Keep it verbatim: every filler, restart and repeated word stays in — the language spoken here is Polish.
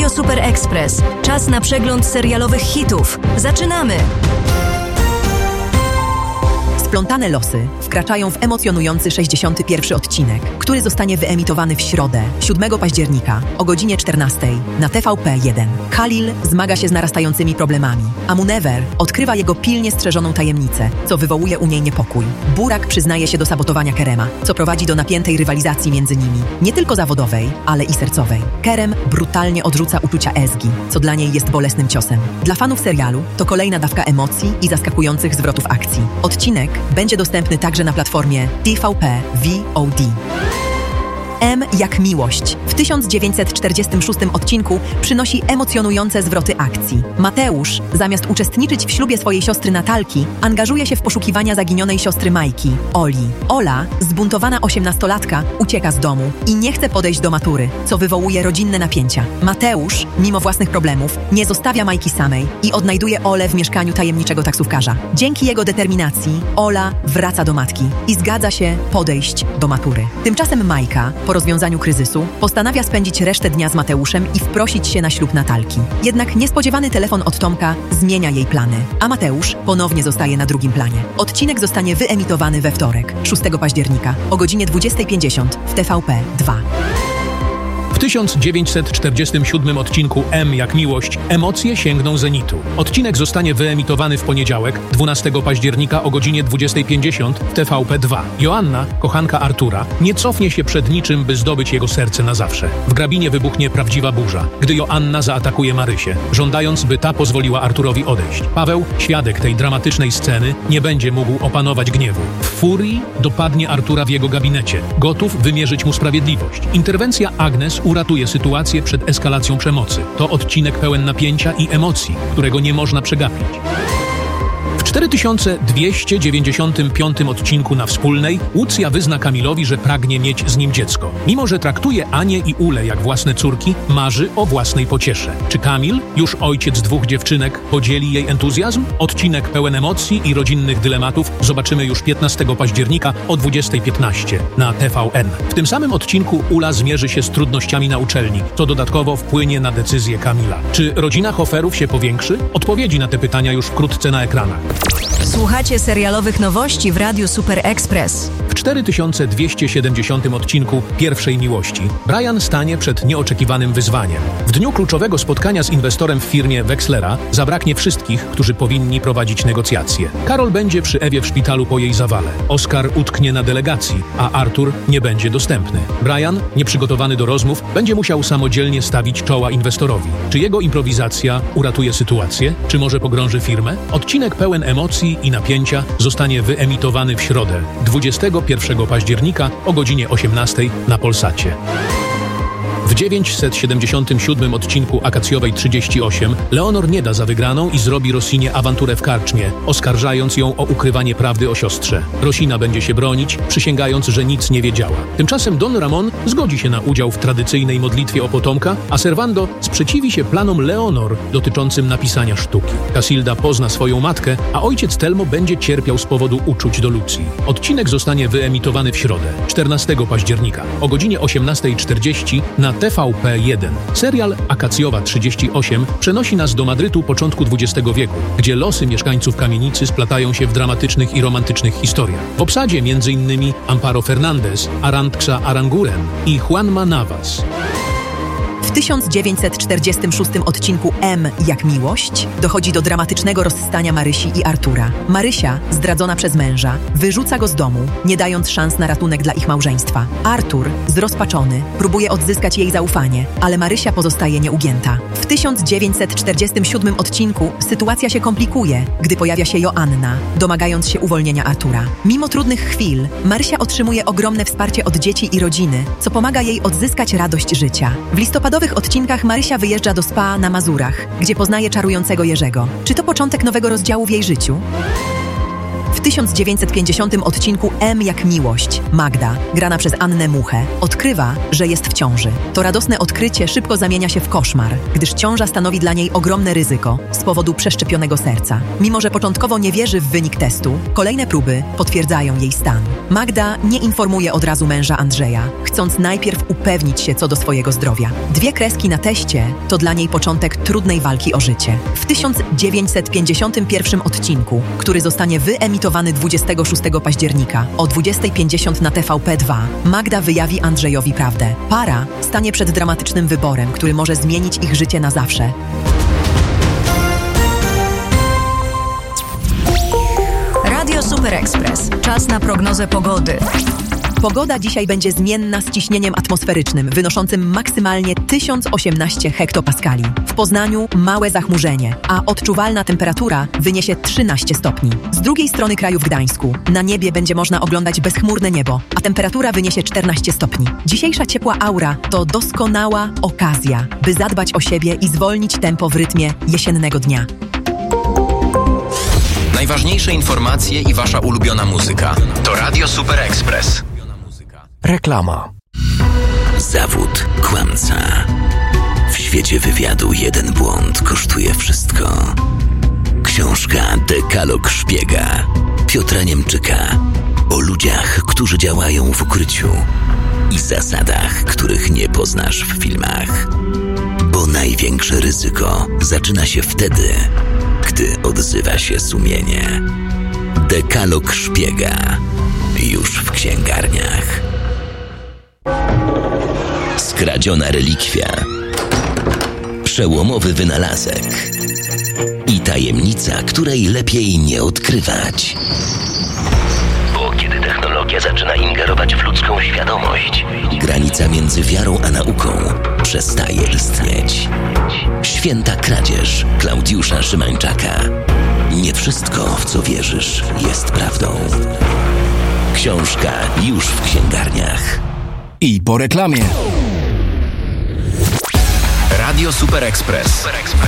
Radio Super Express. Czas na przegląd serialowych hitów. Zaczynamy! Splątane losy wkraczają w emocjonujący sześćdziesiąty pierwszy odcinek, który zostanie wyemitowany w środę, siódmego października o godzinie czternastej na T V P jeden. Khalil zmaga się z narastającymi problemami, a Munever odkrywa jego pilnie strzeżoną tajemnicę, co wywołuje u niej niepokój. Burak przyznaje się do sabotowania Kerema, co prowadzi do napiętej rywalizacji między nimi, nie tylko zawodowej, ale i sercowej. Kerem brutalnie odrzuca uczucia Ezgi, co dla niej jest bolesnym ciosem. Dla fanów serialu to kolejna dawka emocji i zaskakujących zwrotów akcji. Odcinek będzie dostępny także na platformie T V P V O D. M jak miłość w tysiąc dziewięćset czterdziestym szóstym odcinku przynosi emocjonujące zwroty akcji. Mateusz, zamiast uczestniczyć w ślubie swojej siostry Natalki, angażuje się w poszukiwania zaginionej siostry Majki, Oli. Ola, zbuntowana osiemnastolatka, ucieka z domu i nie chce podejść do matury, co wywołuje rodzinne napięcia. Mateusz, mimo własnych problemów, nie zostawia Majki samej i odnajduje Olę w mieszkaniu tajemniczego taksówkarza. Dzięki jego determinacji Ola wraca do matki i zgadza się podejść do matury. Tymczasem Majka, po rozwiązaniu kryzysu, postanawia spędzić resztę dnia z Mateuszem i wprosić się na ślub Natalki. Jednak niespodziewany telefon od Tomka zmienia jej plany, a Mateusz ponownie zostaje na drugim planie. Odcinek zostanie wyemitowany we wtorek, szóstego października o godzinie dwudziestej pięćdziesiąt w T V P dwa. W tysiąc dziewięćset czterdziestym siódmym odcinku M jak miłość emocje sięgną zenitu. Odcinek zostanie wyemitowany w poniedziałek, dwunastego października o godzinie dwudziestej pięćdziesiąt w T V P dwa. Joanna, kochanka Artura, nie cofnie się przed niczym, by zdobyć jego serce na zawsze. W grabinie wybuchnie prawdziwa burza, gdy Joanna zaatakuje Marysię, żądając, by ta pozwoliła Arturowi odejść. Paweł, świadek tej dramatycznej sceny, nie będzie mógł opanować gniewu. W furii dopadnie Artura w jego gabinecie, gotów wymierzyć mu sprawiedliwość. Interwencja Agnes uratuje sytuację przed eskalacją przemocy. To odcinek pełen napięcia i emocji, którego nie można przegapić. W cztery tysiące dwieście dziewięćdziesiątym piątym odcinku na Wspólnej Łucja wyzna Kamilowi, że pragnie mieć z nim dziecko. Mimo że traktuje Anię i Ulę jak własne córki, marzy o własnej pociesze. Czy Kamil, już ojciec dwóch dziewczynek, podzieli jej entuzjazm? Odcinek pełen emocji i rodzinnych dylematów zobaczymy już piętnastego października o dwudziestej piętnaście na T V N. W tym samym odcinku Ula zmierzy się z trudnościami na uczelni, co dodatkowo wpłynie na decyzję Kamila. Czy rodzina Hoferów się powiększy? Odpowiedzi na te pytania już wkrótce na ekranach. Słuchacie serialowych nowości w Radiu Super Express. W cztery tysiące dwieście siedemdziesiątym odcinku Pierwszej Miłości Brian stanie przed nieoczekiwanym wyzwaniem. W dniu kluczowego spotkania z inwestorem w firmie Wexlera zabraknie wszystkich, którzy powinni prowadzić negocjacje. Karol będzie przy Ewie w szpitalu po jej zawale. Oskar utknie na delegacji, a Artur nie będzie dostępny. Brian, nieprzygotowany do rozmów, będzie musiał samodzielnie stawić czoła inwestorowi. Czy jego improwizacja uratuje sytuację? Czy może pogrąży firmę? Odcinek pełen emocji i napięcia zostanie wyemitowany w środę, dwudziestego pierwszego października o godzinie osiemnastej na Polsacie. W dziewięćset siedemdziesiątym siódmym odcinku Akacjowej trzydzieści osiem Leonor nie da za wygraną i zrobi Rosinie awanturę w karczmie, oskarżając ją o ukrywanie prawdy o siostrze. Rosina będzie się bronić, przysięgając, że nic nie wiedziała. Tymczasem Don Ramon zgodzi się na udział w tradycyjnej modlitwie o potomka, a Servando sprzeciwi się planom Leonor dotyczącym napisania sztuki. Casilda pozna swoją matkę, a ojciec Telmo będzie cierpiał z powodu uczuć do Lucji. Odcinek zostanie wyemitowany w środę, czternastego października o godzinie osiemnastej czterdzieści na T V P jeden. Serial Akacjowa trzydzieści osiem przenosi nas do Madrytu początku dwudziestego wieku, gdzie losy mieszkańców kamienicy splatają się w dramatycznych i romantycznych historiach. W obsadzie m.in. Amparo Fernandez, Arantxa Aranguren i Juanma Navas. W tysiąc dziewięćset czterdziestym szóstym odcinku M jak miłość dochodzi do dramatycznego rozstania Marysi i Artura. Marysia, zdradzona przez męża, wyrzuca go z domu, nie dając szans na ratunek dla ich małżeństwa. Artur, zrozpaczony, próbuje odzyskać jej zaufanie, ale Marysia pozostaje nieugięta. W tysiąc dziewięćset czterdziestym siódmym odcinku sytuacja się komplikuje, gdy pojawia się Joanna, domagając się uwolnienia Artura. Mimo trudnych chwil, Marysia otrzymuje ogromne wsparcie od dzieci i rodziny, co pomaga jej odzyskać radość życia. W listopadowych odcinkach Marysia wyjeżdża do spa na Mazurach, gdzie poznaje czarującego Jerzego. Czy to początek nowego rozdziału w jej życiu? W W tysiąc dziewięćset pięćdziesiątym odcinku M jak miłość Magda, grana przez Annę Muchę, odkrywa, że jest w ciąży. To radosne odkrycie szybko zamienia się w koszmar, gdyż ciąża stanowi dla niej ogromne ryzyko z powodu przeszczepionego serca. Mimo że początkowo nie wierzy w wynik testu, kolejne próby potwierdzają jej stan. Magda nie informuje od razu męża Andrzeja, chcąc najpierw upewnić się co do swojego zdrowia. Dwie kreski na teście to dla niej początek trudnej walki o życie. W tysiąc dziewięćset pięćdziesiątym pierwszym odcinku, który zostanie wyemitowany dwudziestego szóstego października o dwudziestej pięćdziesiąt na T V P dwa, Magda wyjawi Andrzejowi prawdę. Para stanie przed dramatycznym wyborem, który może zmienić ich życie na zawsze. Radio Super Express. Czas na prognozę pogody. Pogoda dzisiaj będzie zmienna z ciśnieniem atmosferycznym wynoszącym maksymalnie tysiąc osiemnaście hektopaskali. W Poznaniu małe zachmurzenie, a odczuwalna temperatura wyniesie trzynaście stopni. Z drugiej strony kraju w Gdańsku na niebie będzie można oglądać bezchmurne niebo, a temperatura wyniesie czternaście stopni. Dzisiejsza ciepła aura to doskonała okazja, by zadbać o siebie i zwolnić tempo w rytmie jesiennego dnia. Najważniejsze informacje i wasza ulubiona muzyka. To Radio Super Express. Reklama. Zawód kłamca. W świecie wywiadu jeden błąd kosztuje wszystko. Książka Dekalog szpiega Piotra Niemczyka o ludziach, którzy działają w ukryciu i zasadach, których nie poznasz w filmach. Bo największe ryzyko zaczyna się wtedy, gdy odzywa się sumienie. Dekalog szpiega już w księgarniach. Skradziona relikwia, przełomowy wynalazek i tajemnica, której lepiej nie odkrywać. Bo kiedy technologia zaczyna ingerować w ludzką świadomość, granica między wiarą a nauką przestaje istnieć. Święta kradzież Klaudiusza Szymańczaka. Nie wszystko, w co wierzysz, jest prawdą. Książka już w księgarniach. I po reklamie. Radio Super Express.